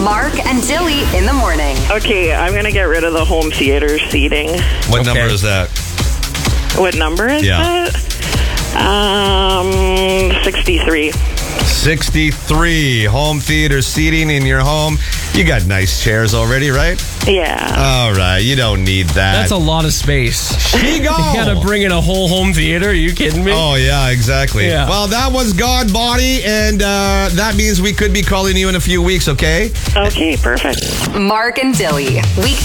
Mark and Dilly in the morning. Okay, I'm going to get rid of the home theater seating. What number is that? What number is that? 63. 63. Home theater seating in your home. You got nice chairs already, right? Yeah. All right. You don't need that. That's a lot of space. She go. You gotta bring in a whole home theater. Are you kidding me? Oh, yeah, exactly. Yeah. Well, that was God Body, and that means we could be calling you in a few weeks, okay? Okay, perfect. Mark and Dilly.